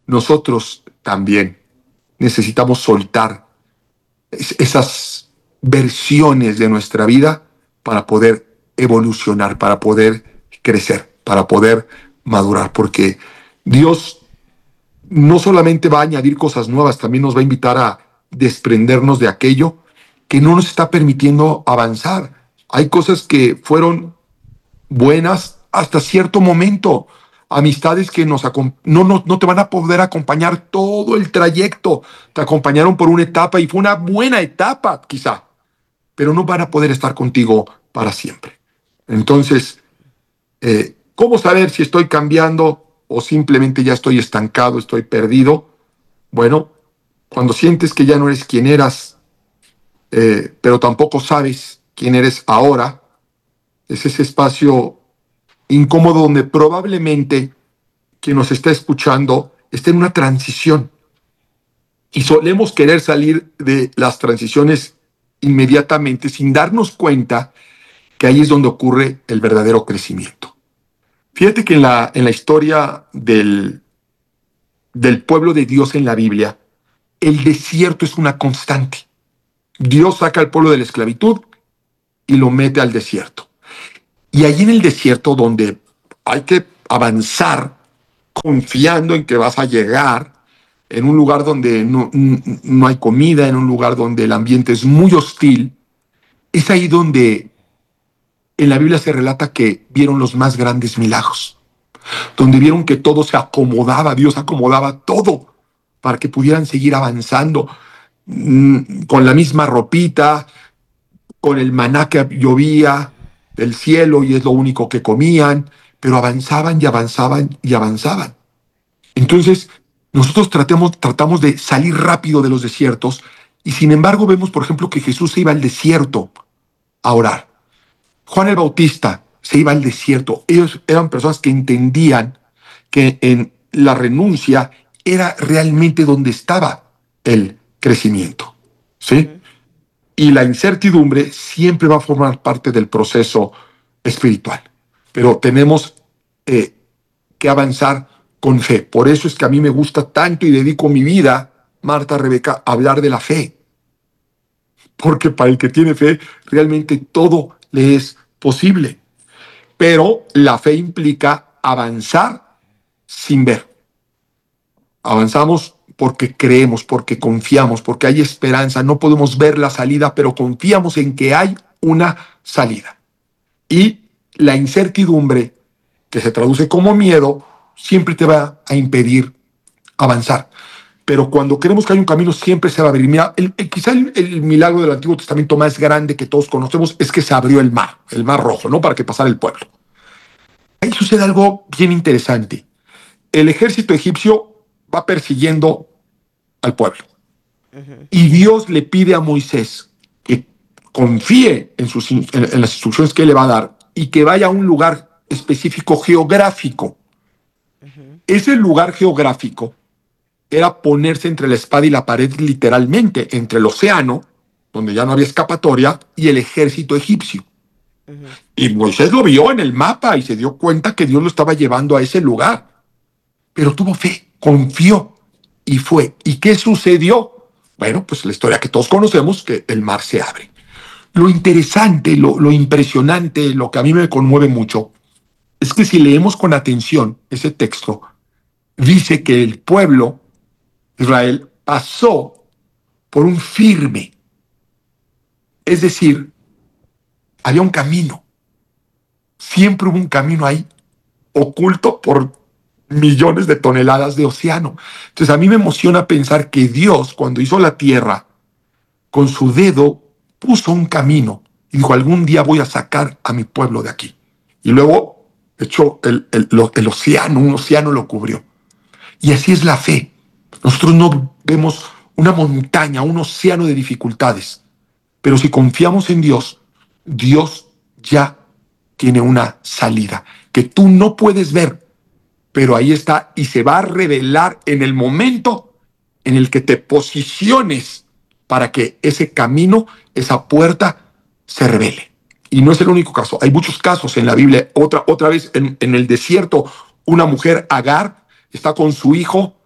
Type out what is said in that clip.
nosotros también necesitamos soltar esas versiones de nuestra vida para poder evolucionar, para poder crecer, para poder madurar, porque Dios no solamente va a añadir cosas nuevas, también nos va a invitar a desprendernos de aquello que no nos está permitiendo avanzar. Hay cosas que fueron buenas hasta cierto momento, amistades que no te van a poder acompañar todo el trayecto, te acompañaron por una etapa y fue una buena etapa quizá, pero no van a poder estar contigo para siempre. Entonces, ¿cómo saber si estoy cambiando o simplemente ya estoy estancado, estoy perdido? Bueno, cuando sientes que ya no eres quien eras, pero tampoco sabes quién eres ahora, es ese espacio incómodo donde probablemente quien nos está escuchando está en una transición y solemos querer salir de las transiciones inmediatamente sin darnos cuenta que ahí es donde ocurre el verdadero crecimiento. Fíjate que en la historia del pueblo de Dios en la Biblia, el desierto es una constante. Dios saca al pueblo de la esclavitud y lo mete al desierto. Y allí en el desierto donde hay que avanzar confiando en que vas a llegar, en un lugar donde no hay comida, en un lugar donde el ambiente es muy hostil, es ahí donde en la Biblia se relata que vieron los más grandes milagros, donde vieron que todo se acomodaba, Dios acomodaba todo para que pudieran seguir avanzando con la misma ropita, con el maná que llovía del cielo y es lo único que comían, pero avanzaban y avanzaban y avanzaban. Entonces, nosotros tratamos de salir rápido de los desiertos y sin embargo vemos, por ejemplo, que Jesús se iba al desierto a orar. Juan el Bautista se iba al desierto. Ellos eran personas que entendían que en la renuncia era realmente donde estaba el crecimiento. ¿Sí? Y la incertidumbre siempre va a formar parte del proceso espiritual. Pero tenemos que avanzar con fe. Por eso es que a mí me gusta tanto y dedico mi vida, Marta, Rebeca, a hablar de la fe. Porque para el que tiene fe, realmente todo le es posible. Pero la fe implica avanzar sin ver. Avanzamos porque creemos, porque confiamos, porque hay esperanza. No podemos ver la salida, pero confiamos en que hay una salida. Y la incertidumbre, que se traduce como miedo, siempre te va a impedir avanzar. Pero cuando creemos que hay un camino, siempre se va a abrir. Mira, quizá el milagro del Antiguo Testamento más grande que todos conocemos es que se abrió el Mar Rojo, ¿no? Para que pasara el pueblo. Ahí sucede algo bien interesante. El ejército egipcio va persiguiendo al pueblo. Y Dios le pide a Moisés que confíe en las instrucciones que él le va a dar y que vaya a un lugar específico geográfico. Ese lugar geográfico era ponerse entre la espada y la pared literalmente, entre el océano, donde ya no había escapatoria, y el ejército egipcio. Y Moisés lo vio en el mapa y se dio cuenta que Dios lo estaba llevando a ese lugar. Pero tuvo fe, confió y fue. ¿Y qué sucedió? Bueno, pues la historia que todos conocemos, que el mar se abre. Lo interesante, lo impresionante, lo que a mí me conmueve mucho, es que si leemos con atención ese texto, dice que el pueblo Israel pasó por un firme, es decir, había un camino, siempre hubo un camino ahí, oculto por millones de toneladas de océano. Entonces a mí me emociona pensar que Dios, cuando hizo la tierra, con su dedo puso un camino y dijo, algún día voy a sacar a mi pueblo de aquí. Y luego echó el océano, un océano lo cubrió. Y así es la fe. Nosotros no vemos una montaña, un océano de dificultades, pero si confiamos en Dios, Dios ya tiene una salida que tú no puedes ver, pero ahí está y se va a revelar en el momento en el que te posiciones para que ese camino, esa puerta, se revele. Y no es el único caso, hay muchos casos en la Biblia. Otra vez en el desierto, una mujer, Agar, está con su hijo